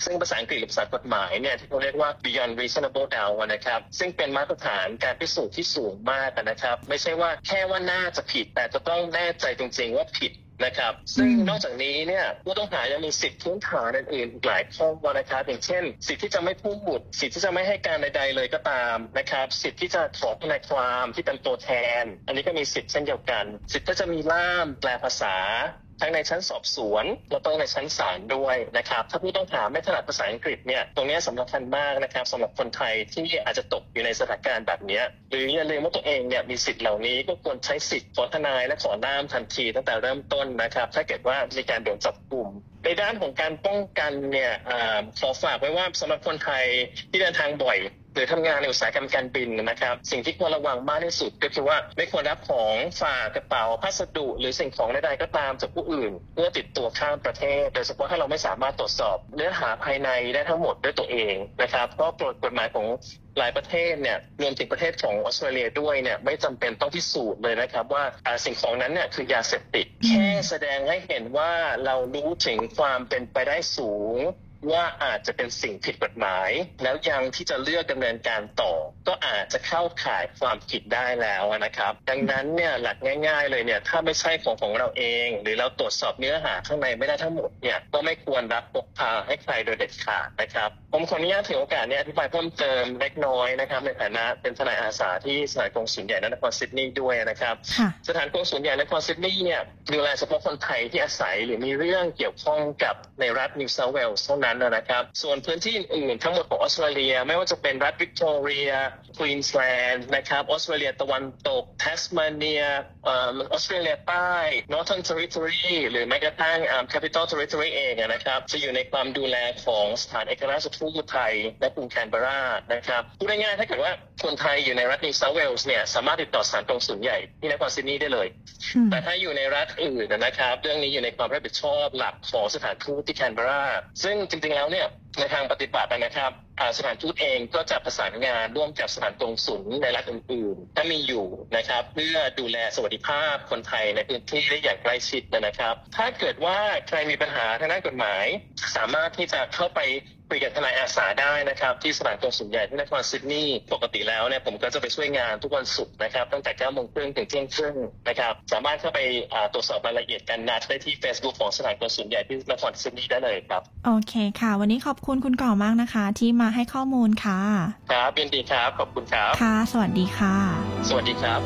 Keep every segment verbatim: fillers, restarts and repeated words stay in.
ซึ่งภาษาอังกฤษหรือภาษากฎหมายเนี่ยที่เขาเรียกว่า beyond reasonable doubt นะครับซึ่งเป็นมาตรฐานการพิสูจน์ที่สูงมากนะครับไม่ใช่ว่าแค่ว่าน่าจะผิดแต่จะต้องแน่ใจจริงๆว่าผิดนะครับซึ่งนอกจากนี้เนี่ยผู้ต้องหายังมีสิทธิพื้นฐานอื่นๆอีกหลายข้อนะครับอย่างเช่นสิทธิที่จะไม่พูดสิทธิที่จะไม่ให้การใดๆเลยก็ตามนะครับสิทธิที่จะขอทนายความที่เป็นตัวแทนอันนี้ก็มีสิทธิเช่นเดียวกันสิทธิที่จะมีล่ามแปลภาษาทั้งในชั้นสอบสวนและต้องในชั้นศาลด้วยนะครับถ้าผู้ต้องหาไม่ถนัดภาษาอังกฤษเนี่ยตรงนี้สำคัญมากนะครับสำหรับคนไทยที่อาจจะตกอยู่ในสถานการณ์แบบนี้หรืออย่าลืมว่าตัวเองเนี่ยมีสิทธิ์เหล่านี้ก็ควรใช้สิทธิ์ขอทนายและขอล่ามทันทีตั้งแต่เริ่มต้นนะครับถ้าเกิดว่ามีการโดนจับกุมในด้านของการป้องกันเนี่ยขอฝากไว้ว่าสำหรับคนไทยที่เดินทางบ่อยหรือทำงานในอุตสาหกรรมการบินนะครับสิ่งที่ควรระวังมากที่สุดก็คือว่าไม่ควรรับของฝากกระเป๋าพัสดุหรือสิ่งของใดๆก็ตามจากผู้อื่นเพื่อติดตัวข้ามประเทศโดยเฉพาะถ้าเราไม่สามารถตรวจสอบเนื้อหาภายในได้ทั้งหมดด้วยตัวเองนะครับเพราะกฎหมายของหลายประเทศเนี่ยรวมถึงประเทศของออสเตรเลียด้วยเนี่ยไม่จำเป็นต้องพิสูจน์เลยนะครับว่าสิ่งของนั้นเนี่ยคือยาเสพติดแค่แสดงให้เห็นว่าเรารู้ถึงความเป็นไปได้สูงว่าอาจจะเป็นสิ่งผิดกฎหมายแล้วยังที่จะเลือกดำเนินการต่อก็อาจจะเข้าข่ายความผิดได้แล้วนะครับดังนั้นเนี่ยหลักง่ายๆเลยเนี่ยถ้าไม่ใช่ของของเราเองหรือเราตรวจสอบเนื้อหาข้างในไม่ได้ทั้งหมดเนี่ยก็ไม่ควรรับพกพาให้ใครโดยเด็ดขาดนะครับผมขออนุญาตถือโอกาสนี้อธิบายเพิ่มเติมเล็กน้อยนะครับในฐานะเป็นทนายอาสาที่สถานกงสุลใหญ่นครซิดนีย์ด้วยนะครับสถานกงสุลใหญ่นครซิดนีย์เนี่ยดูแลเฉพาะคนไทยที่อาศัยหรือมีเรื่องเกี่ยวข้องกับในรัฐนิวเซาท์เวลส์เท่านั้นนะครับส่วนพื้นที่อื่นๆทั้งหมดของออสเตรเลียไม่ว่าจะเป็นรัฐวิกตอเรียควีนสแลนด์นะครับออสเตรเลียตะวันตกแทสมาเนียออสเตรเลียใต้ Northern Territory หรือแม้กระทั่ง Capital Territory เองนะครับจะอยู่ในความดูแลของสถานเอกอัครราชทูตไทยและกรุงแคนเบอร์รานะครับพูดง่ายๆถ้าเกิดว่าคนไทยอยู่ในรัฐนิวเซาท์เวลส์เนี่ยสามารถติดต่อสถานกงสุลใหญ่ที่นครซิดนีย์ได้เลยแต่ถ้าอยู่ในรัฐอื่นนะครับเรื่องนี้อยู่ในความรับผิดชอบหลักของสถานทูตที่แคนเบอร์ราซึ่งจริงๆแล้วเนี่ยในทางปฏิบัตินะครับสถานทูตเองก็จะประสานงานร่วมกับสถานกงสุลในรัฐอื่นๆถ้ามีอยู่นะครับเพื่อดูแลสวัสดิภาพคนไทยในพื้นที่ได้อย่างใกล้ชิดนะครับถ้าเกิดว่าใครมีปัญหาทางด้านกฎหมายสามารถที่จะเข้าไปคุยกับทนายอาสาได้นะครับที่สถานกงสุลใหญ่ที่นครซิดนีย์ปกติแล้วเนี่ยผมก็จะไปช่วยงานทุกวันศุกร์นะครับตั้งแต่เก้าโมงครึ่งถึงเที่ยงครึ่งนะครับสามารถเข้าไปตรวจสอบรายละเอียดกันนัดได้ที่ Facebook ของสถานกงสุลใหญ่ที่นครซิดนีย์ได้เลยครับโอเคค่ะวันนี้ขอบคุณคุณก่อมากนะคะที่มาให้ข้อมูลค่ะครับยินดีครับขอบคุณครับค่ะสวัสดีค่ะสวัสดีครับ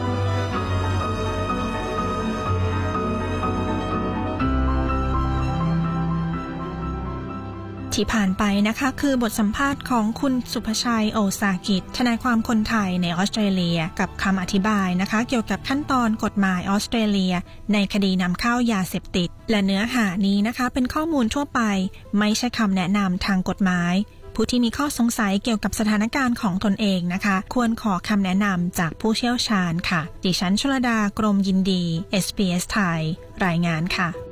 ที่ผ่านไปนะคะคือบทสัมภาษณ์ของคุณสุภชัยโอสากิจทนายความคนไทยในออสเตรเลียกับคำอธิบายนะคะเกี่ยวกับขั้นตอนกฎหมายออสเตรเลียในคดีนำเข้ายาเสพติดและเนื้อหานี้นะคะเป็นข้อมูลทั่วไปไม่ใช่คำแนะนำทางกฎหมายผู้ที่มีข้อสงสัยเกี่ยวกับสถานการณ์ของตนเองนะคะควรขอคำแนะนำจากผู้เชี่ยวชาญค่ะดิฉันชลดากรมยินดี เอส บี เอส ไทยรายงานค่ะ